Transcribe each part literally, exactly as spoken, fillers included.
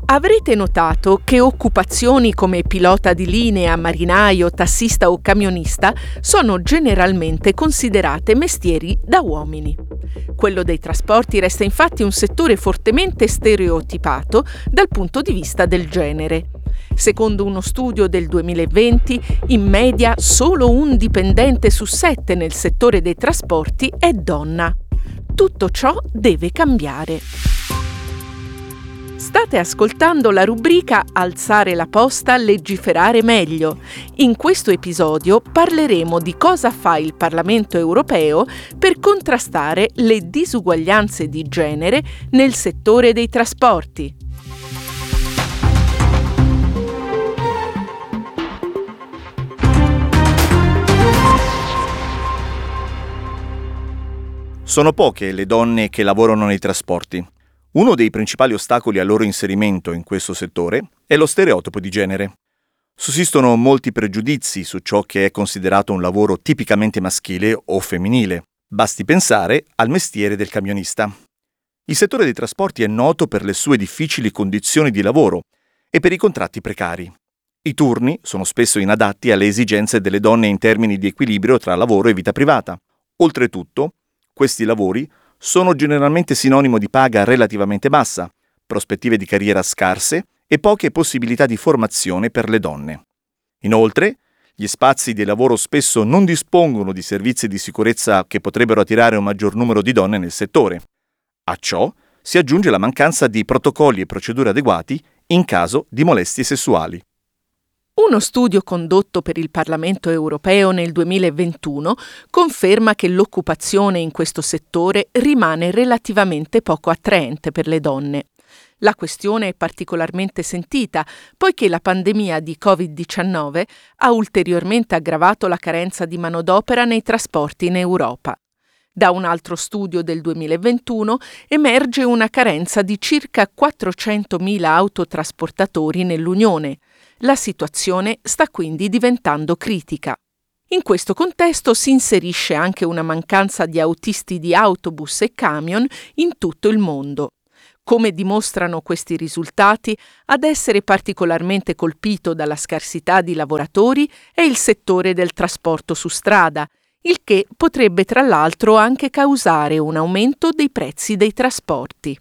Avrete notato che occupazioni come pilota di linea, marinaio, tassista o camionista sono generalmente considerate mestieri da uomini. Quello dei trasporti resta infatti un settore fortemente stereotipato dal punto di vista del genere. Secondo uno studio del duemilaventi, in media solo un dipendente su sette nel settore dei trasporti è donna. Tutto ciò deve cambiare. State ascoltando la rubrica Alzare la posta, legiferare meglio. In questo episodio parleremo di cosa fa il Parlamento europeo per contrastare le disuguaglianze di genere nel settore dei trasporti. Sono poche le donne che lavorano nei trasporti. Uno dei principali ostacoli al loro inserimento in questo settore è lo stereotipo di genere. Sussistono molti pregiudizi su ciò che è considerato un lavoro tipicamente maschile o femminile. Basti pensare al mestiere del camionista. Il settore dei trasporti è noto per le sue difficili condizioni di lavoro e per i contratti precari. I turni sono spesso inadatti alle esigenze delle donne in termini di equilibrio tra lavoro e vita privata. Oltretutto, questi lavori sono generalmente sinonimo di paga relativamente bassa, prospettive di carriera scarse e poche possibilità di formazione per le donne. Inoltre, gli spazi di lavoro spesso non dispongono di servizi di sicurezza che potrebbero attirare un maggior numero di donne nel settore. A ciò si aggiunge la mancanza di protocolli e procedure adeguati in caso di molestie sessuali. Uno studio condotto per il Parlamento europeo nel duemilaventuno conferma che l'occupazione in questo settore rimane relativamente poco attraente per le donne. La questione è particolarmente sentita, poiché la pandemia di covid diciannove ha ulteriormente aggravato la carenza di manodopera nei trasporti in Europa. Da un altro studio del duemilaventuno emerge una carenza di circa quattrocentomila autotrasportatori nell'Unione. La situazione sta quindi diventando critica. In questo contesto si inserisce anche una mancanza di autisti di autobus e camion in tutto il mondo. Come dimostrano questi risultati, ad essere particolarmente colpito dalla scarsità di lavoratori è il settore del trasporto su strada, il che potrebbe tra l'altro anche causare un aumento dei prezzi dei trasporti.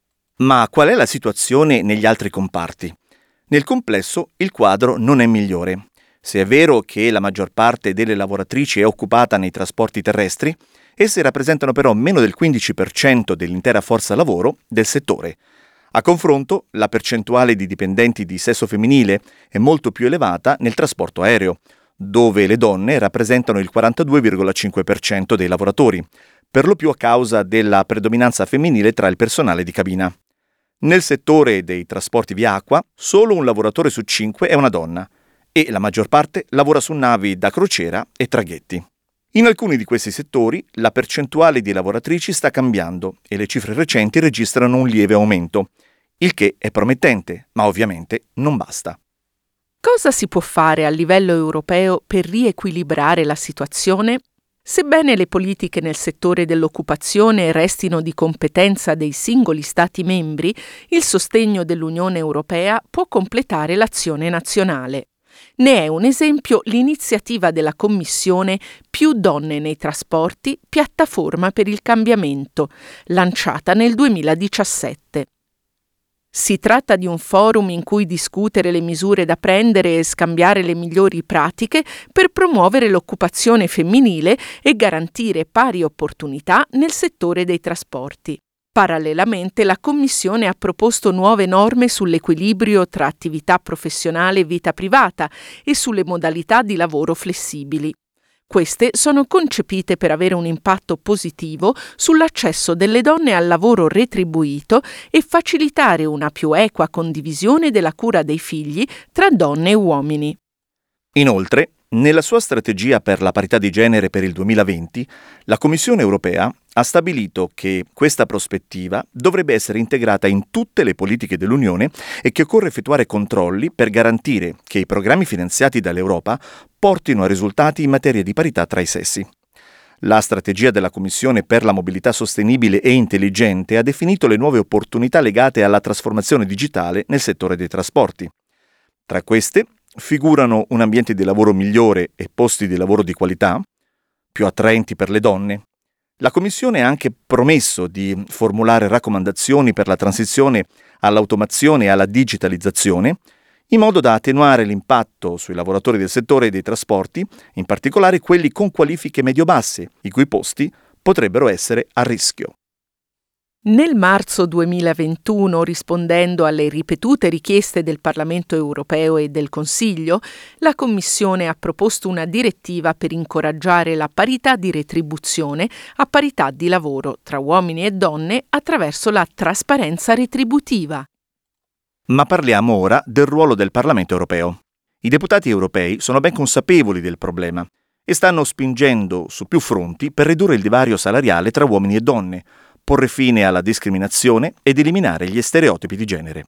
Ma qual è la situazione negli altri comparti? Nel complesso il quadro non è migliore. Se è vero che la maggior parte delle lavoratrici è occupata nei trasporti terrestri, esse rappresentano però meno del quindici per cento dell'intera forza lavoro del settore. A confronto, la percentuale di dipendenti di sesso femminile è molto più elevata nel trasporto aereo, dove le donne rappresentano il quarantadue virgola cinque per cento dei lavoratori, per lo più a causa della predominanza femminile tra il personale di cabina. Nel settore dei trasporti via acqua, solo un lavoratore su cinque è una donna e la maggior parte lavora su navi da crociera e traghetti. In alcuni di questi settori la percentuale di lavoratrici sta cambiando e le cifre recenti registrano un lieve aumento, il che è promettente, ma ovviamente non basta. Cosa si può fare a livello europeo per riequilibrare la situazione? Sebbene le politiche nel settore dell'occupazione restino di competenza dei singoli Stati membri, il sostegno dell'Unione Europea può completare l'azione nazionale. Ne è un esempio l'iniziativa della Commissione Più donne nei trasporti, piattaforma per il cambiamento, lanciata nel duemiladiciassette. Si tratta di un forum in cui discutere le misure da prendere e scambiare le migliori pratiche per promuovere l'occupazione femminile e garantire pari opportunità nel settore dei trasporti. Parallelamente, la Commissione ha proposto nuove norme sull'equilibrio tra attività professionale e vita privata e sulle modalità di lavoro flessibili. Queste sono concepite per avere un impatto positivo sull'accesso delle donne al lavoro retribuito e facilitare una più equa condivisione della cura dei figli tra donne e uomini. Inoltre, nella sua strategia per la parità di genere per il duemilaventi, la Commissione europea ha stabilito che questa prospettiva dovrebbe essere integrata in tutte le politiche dell'Unione e che occorre effettuare controlli per garantire che i programmi finanziati dall'Europa portino a risultati in materia di parità tra i sessi. La strategia della Commissione per la mobilità sostenibile e intelligente ha definito le nuove opportunità legate alla trasformazione digitale nel settore dei trasporti. Tra queste figurano un ambiente di lavoro migliore e posti di lavoro di qualità, più attraenti per le donne. La Commissione ha anche promesso di formulare raccomandazioni per la transizione all'automazione e alla digitalizzazione, in modo da attenuare l'impatto sui lavoratori del settore dei trasporti, in particolare quelli con qualifiche medio-basse, i cui posti potrebbero essere a rischio. Nel marzo duemilaventuno, rispondendo alle ripetute richieste del Parlamento europeo e del Consiglio, la Commissione ha proposto una direttiva per incoraggiare la parità di retribuzione a parità di lavoro tra uomini e donne attraverso la trasparenza retributiva. Ma parliamo ora del ruolo del Parlamento europeo. I deputati europei sono ben consapevoli del problema e stanno spingendo su più fronti per ridurre il divario salariale tra uomini e donne, porre fine alla discriminazione ed eliminare gli stereotipi di genere.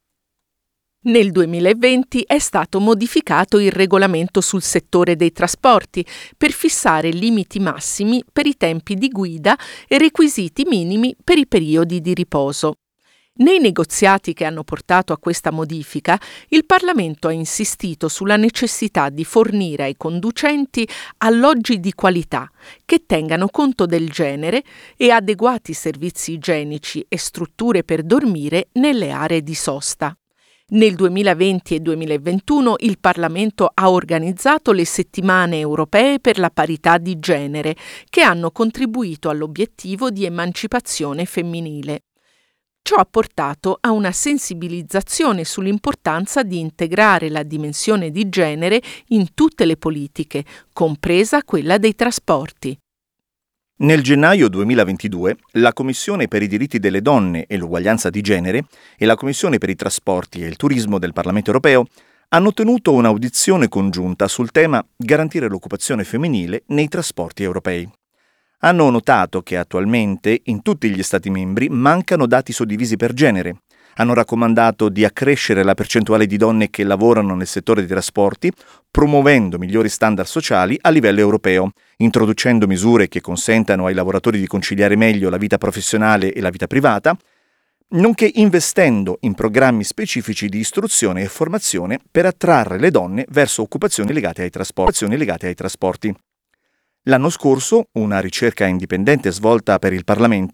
Nel duemilaventi è stato modificato il regolamento sul settore dei trasporti per fissare limiti massimi per i tempi di guida e requisiti minimi per i periodi di riposo. Nei negoziati che hanno portato a questa modifica, il Parlamento ha insistito sulla necessità di fornire ai conducenti alloggi di qualità che tengano conto del genere e adeguati servizi igienici e strutture per dormire nelle aree di sosta. Nel duemilaventi e duemilaventuno il Parlamento ha organizzato le settimane europee per la parità di genere, che hanno contribuito all'obiettivo di emancipazione femminile. Ciò ha portato a una sensibilizzazione sull'importanza di integrare la dimensione di genere in tutte le politiche, compresa quella dei trasporti. Nel gennaio duemilaventidue, la Commissione per i diritti delle donne e l'uguaglianza di genere e la Commissione per i trasporti e il turismo del Parlamento europeo hanno tenuto un'audizione congiunta sul tema garantire l'occupazione femminile nei trasporti europei. Hanno notato che attualmente in tutti gli Stati membri mancano dati suddivisi per genere. Hanno raccomandato di accrescere la percentuale di donne che lavorano nel settore dei trasporti, promuovendo migliori standard sociali a livello europeo, introducendo misure che consentano ai lavoratori di conciliare meglio la vita professionale e la vita privata, nonché investendo in programmi specifici di istruzione e formazione per attrarre le donne verso occupazioni legate ai trasporti. legate ai trasporti. L'anno scorso, una ricerca indipendente svolta per il Parlamento